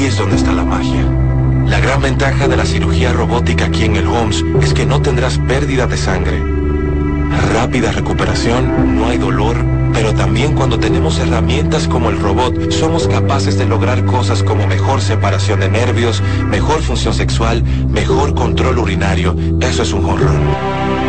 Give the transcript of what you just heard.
ahí es donde está la magia. La gran ventaja de la cirugía robótica aquí en el Homs es que no tendrás pérdida de sangre. Rápida recuperación, no hay dolor, pero también cuando tenemos herramientas como el robot, somos capaces de lograr cosas como mejor separación de nervios, mejor función sexual, mejor control urinario. Eso es un home run.